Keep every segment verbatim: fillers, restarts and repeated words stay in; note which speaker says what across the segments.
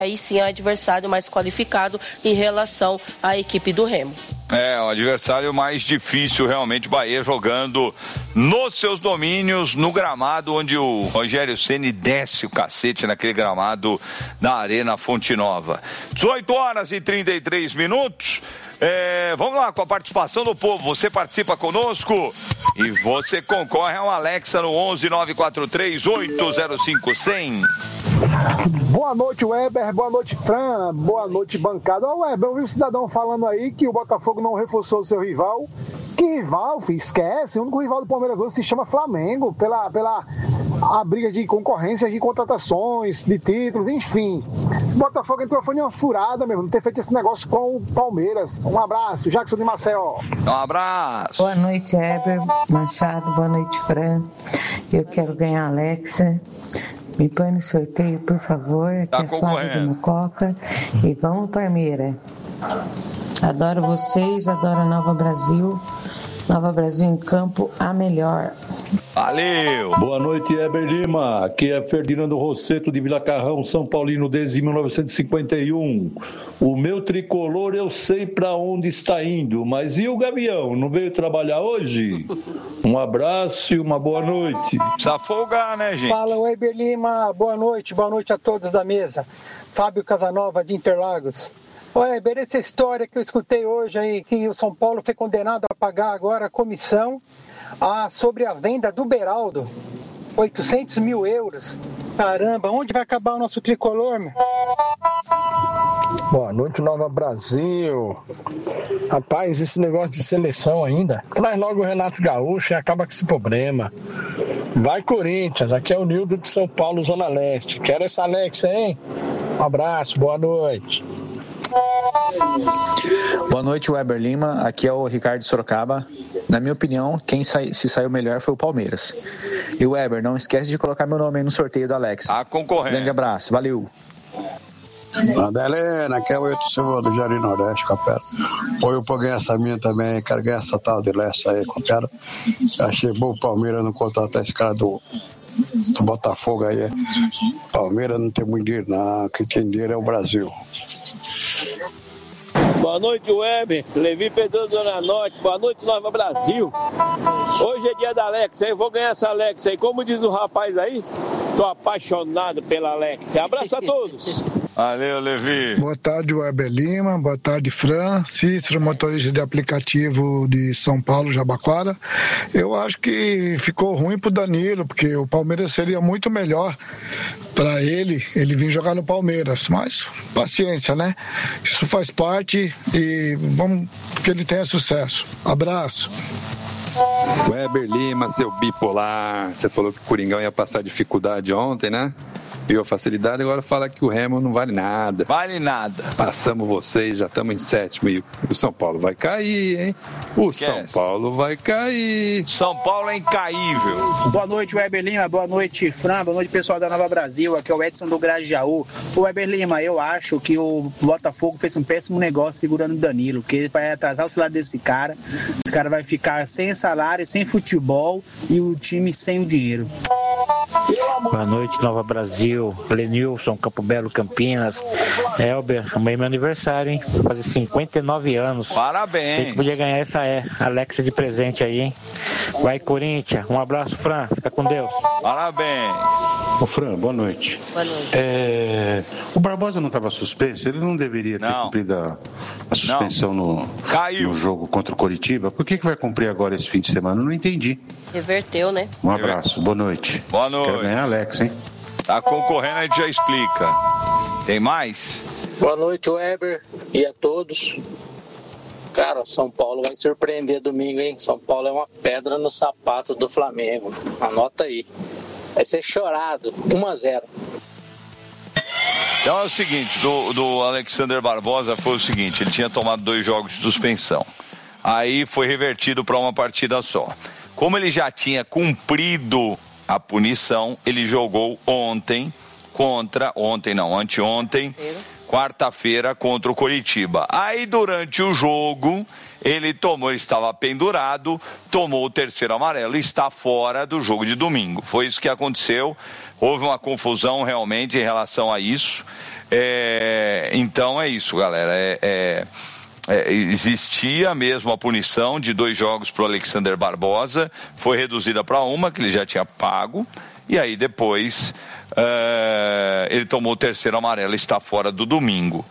Speaker 1: aí sim é adversário mais qualificado em relação à equipe do Remo.
Speaker 2: É, o adversário mais difícil realmente, Bahia jogando nos seus domínios, no gramado onde o Rogério Ceni desce o cacete naquele gramado da Arena Fonte Nova. dezoito horas e trinta e três minutos. É, vamos lá com a participação do povo. Você participa conosco e você concorre a um Alexa no onze nove quatro três oito zero cinco cem.
Speaker 3: Boa noite, Weber. Boa noite, Fran. Boa noite, bancada. Ô, Weber, eu vi um cidadão falando aí que o Botafogo não reforçou o seu rival. Que rival, filho? Esquece. O único rival do Palmeiras hoje se chama Flamengo. Pela, pela a briga de concorrência, de contratações, de títulos, enfim. O Botafogo entrou, foi uma furada mesmo, não ter feito esse negócio com o Palmeiras. Um abraço, Jackson de Maceió.
Speaker 2: Um abraço.
Speaker 4: Boa noite, Weber Machado. Boa noite, Fran. Eu quero ganhar a Alexa. Me põe no sorteio, por favor.
Speaker 2: Tá
Speaker 4: que é Flávio do Mococa. E vamos, Palmeira. Adoro vocês, adoro a Nova Brasil. Nova Brasil em campo, a melhor.
Speaker 2: Valeu!
Speaker 5: Boa noite, Heber Lima. Aqui é Ferdinando Rosseto de Vila Carrão, São Paulino, desde mil novecentos e cinquenta e um. O meu tricolor eu sei para onde está indo, mas e o Gavião? Não veio trabalhar hoje? Um abraço e uma boa noite.
Speaker 2: Precisa folgar, né, gente?
Speaker 3: Fala, Heber Lima. Boa noite, boa noite a todos da mesa. Fábio Casanova, de Interlagos. Ô, Heber, essa história que eu escutei hoje aí, que o São Paulo foi condenado a pagar agora a comissão a, sobre a venda do Beraldo, oitocentos mil euros. Caramba, onde vai acabar o nosso tricolor, meu?
Speaker 6: Boa noite, Nova Brasil. Rapaz, esse negócio de seleção ainda, traz logo o Renato Gaúcho e acaba com esse problema. Vai, Corinthians, aqui é o Nildo de São Paulo, Zona Leste. Quero essa Alexa, hein? Um abraço, boa noite.
Speaker 7: Boa noite, Weber Lima. Aqui é o Ricardo de Sorocaba. Na minha opinião, quem sai, se saiu melhor foi o Palmeiras. E o Weber, não esquece de colocar meu nome aí no sorteio do Alex.
Speaker 2: A concorrente.
Speaker 7: Grande abraço, valeu.
Speaker 8: Madalena, aqui é o Eto Silva do Jardim Nordeste, Capela. Ou eu vou ganhar essa minha também, quero ganhar essa tal de Leste aí, Capela. Achei bom o Palmeiras não contratar esse cara do, do Botafogo aí. Palmeiras não tem muito dinheiro, não. Quem tem dinheiro é o Brasil.
Speaker 9: Boa noite, Weber. Levi Pedro, Zona Norte. Boa noite, Nova Brasil. Hoje é dia da Alexa, eu vou ganhar essa Alexa aí. Como diz o rapaz aí, tô apaixonado pela Alexa. Abraço a todos.
Speaker 2: Valeu, Levi.
Speaker 10: Boa tarde, Weber Lima. Boa tarde, Fran. Cícero, motorista de aplicativo de São Paulo, Jabaquara. Eu acho que ficou ruim pro Danilo, porque o Palmeiras seria muito melhor para ele, ele vir jogar no Palmeiras. Mas, paciência, né? Isso faz parte e vamos que ele tenha sucesso. Abraço.
Speaker 11: Weber Lima, seu bipolar. Você falou que o Coringão ia passar dificuldade ontem, né? Viu a facilidade, agora fala que o Remo não vale nada.
Speaker 2: Vale nada.
Speaker 11: Passamos vocês, já estamos em sétimo e o São Paulo vai cair, hein? O Esquece. São Paulo vai cair.
Speaker 2: São Paulo é incaível.
Speaker 12: Boa noite, Weber Lima. Boa noite, Fran. Boa noite, pessoal da Nova Brasil. Aqui é o Edson do Grajaú. O Weber Lima, eu acho que o Botafogo fez um péssimo negócio segurando o Danilo, porque ele vai atrasar o salário desse cara. Esse cara vai ficar sem salário, sem futebol e o time sem o dinheiro.
Speaker 13: Boa noite, Nova Brasil, Lenilson, Campo Belo, Campinas. Elber, amanhã é meu aniversário, hein? Vou fazer cinquenta e nove anos.
Speaker 2: Parabéns.
Speaker 13: Quem podia ganhar essa é Alexa de presente aí, hein? Vai, Corinthians. Um abraço, Fran. Fica com Deus.
Speaker 2: Parabéns.
Speaker 14: Ô, Fran, boa noite.
Speaker 1: Boa noite.
Speaker 14: É... O Barbosa não estava suspenso? Ele não deveria ter
Speaker 2: não.
Speaker 14: cumprido a, a suspensão no, no jogo contra o Coritiba? Por que, que vai cumprir agora esse fim de semana? Eu não entendi.
Speaker 1: Reverteu, né?
Speaker 14: Um abraço, boa noite.
Speaker 2: Boa noite.
Speaker 14: Quero ganhar Alex, hein?
Speaker 2: Tá concorrendo, a gente já explica. Tem mais?
Speaker 15: Boa noite, Weber, e a todos. Cara, São Paulo vai surpreender domingo, hein? São Paulo é uma pedra no sapato do Flamengo. Anota aí. Vai ser chorado. um a zero.
Speaker 2: Então é o seguinte, do, do Alexander Barbosa foi o seguinte, ele tinha tomado dois jogos de suspensão. Aí foi revertido para uma partida só. Como ele já tinha cumprido a punição, ele jogou ontem contra, ontem não, anteontem, quarta-feira contra o Coritiba. Aí durante o jogo, ele tomou, ele estava pendurado, tomou o terceiro amarelo e está fora do jogo de domingo. Foi isso que aconteceu, houve uma confusão realmente em relação a isso. É, então é isso, galera, é... é... É, existia mesmo a punição de dois jogos para o Alexander Barbosa, foi reduzida para uma, que ele já tinha pago, e aí depois uh, ele tomou o terceiro amarelo e está fora do domingo.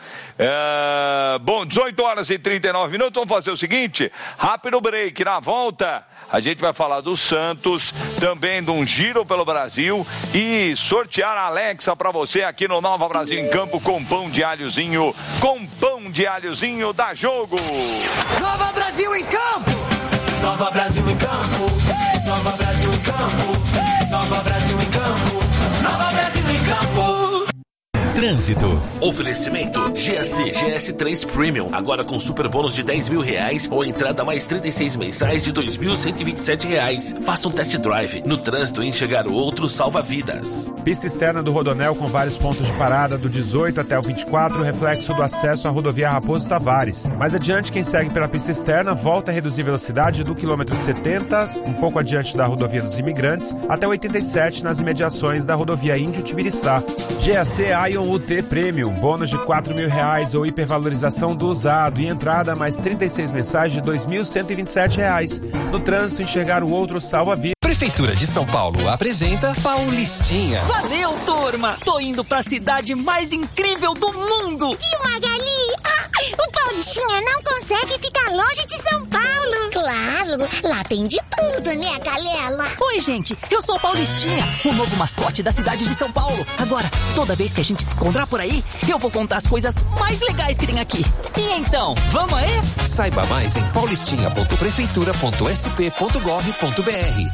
Speaker 2: Uh, bom, dezoito horas e trinta e nove minutos, vamos fazer o seguinte, rápido break, na volta a gente vai falar do Santos, também de um giro pelo Brasil e sortear a Alexa para você aqui no Nova Brasil em Campo com pão de alhozinho, com pão de alhozinho da Jogo.
Speaker 16: Nova Brasil em Campo! Nova Brasil em Campo! Nova Brasil em Campo! Nova Brasil em Campo! Nova Brasil em Campo!
Speaker 17: Trânsito. Oferecimento G S C G S três Premium. Agora com super bônus de dez mil reais ou entrada mais trinta e seis mensais de dois mil cento e vinte e sete reais. Faça um test drive. No trânsito, enxergar o outro salva vidas.
Speaker 18: Pista externa do Rodonel com vários pontos de parada do dezoito até o vinte e quatro, reflexo do acesso à rodovia Raposo Tavares. Mais adiante, quem segue pela pista externa volta a reduzir velocidade do quilômetro setenta, um pouco adiante da rodovia dos Imigrantes, até oitenta e sete nas imediações da rodovia Índio Tibiriçá. G A C Ion U T Premium, bônus de quatro mil reais ou hipervalorização do usado e entrada mais trinta e seis mensais de dois mil cento e vinte e sete reais. No trânsito, enxergar o outro salva vida.
Speaker 19: Prefeitura de São Paulo apresenta Paulistinha.
Speaker 20: Valeu, turma! Tô indo pra cidade mais incrível do mundo!
Speaker 21: Viu, Magali? Ah, o Paulistinha não consegue ficar longe de São Paulo. Claro, lá tem de tudo, né, galera?
Speaker 20: Oi, gente, eu sou o Paulistinha, o novo mascote da cidade de São Paulo. Agora, toda vez que a gente se encontrar por aí, eu vou contar as coisas mais legais que tem aqui. E então, vamos aí?
Speaker 19: Saiba mais em paulistinha ponto prefeitura ponto s p ponto gov ponto b r.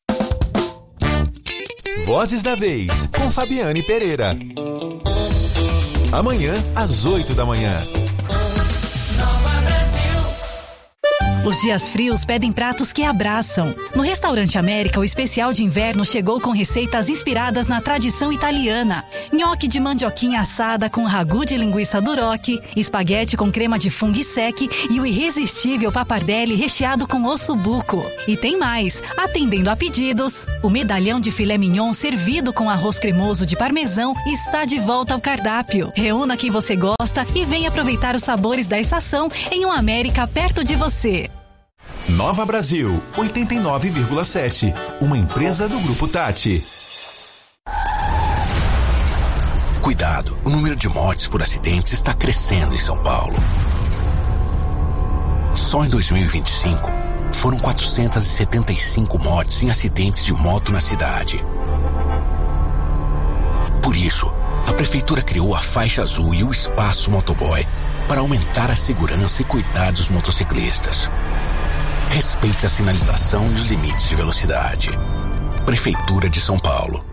Speaker 22: Vozes da Vez, com Fabiane Pereira. Amanhã, às oito da manhã.
Speaker 23: Os dias frios pedem pratos que abraçam. No Restaurante América, o especial de inverno chegou com receitas inspiradas na tradição italiana. Nhoque de mandioquinha assada com ragu de linguiça duroc, espaguete com crema de fungo sec e o irresistível pappardelle recheado com ossobuco. E tem mais, atendendo a pedidos, o medalhão de filé mignon servido com arroz cremoso de parmesão está de volta ao cardápio. Reúna quem você gosta e venha aproveitar os sabores da estação em um América perto de você.
Speaker 22: Nova Brasil, oitenta e nove vírgula sete, uma empresa do Grupo Tati.
Speaker 24: Cuidado, o número de mortes por acidentes está crescendo em São Paulo. Só em dois mil e vinte e cinco, foram quatrocentas e setenta e cinco mortes em acidentes de moto na cidade. Por isso, a Prefeitura criou a Faixa Azul e o Espaço Motoboy para aumentar a segurança e cuidar dos motociclistas. Respeite a sinalização e os limites de velocidade. Prefeitura de São Paulo.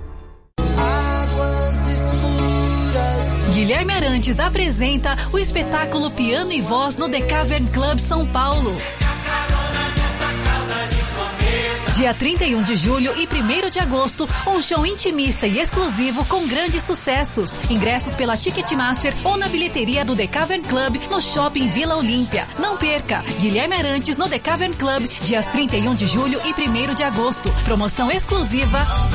Speaker 23: Guilherme Arantes apresenta o espetáculo Piano e Voz no The Cavern Club São Paulo. Dia trinta e um de julho e primeiro de agosto, um show intimista e exclusivo com grandes sucessos. Ingressos pela Ticketmaster ou na bilheteria do The Cavern Club no Shopping Vila Olímpia. Não perca! Guilherme Arantes no The Cavern Club, dias trinta e um de julho e primeiro de agosto. Promoção exclusiva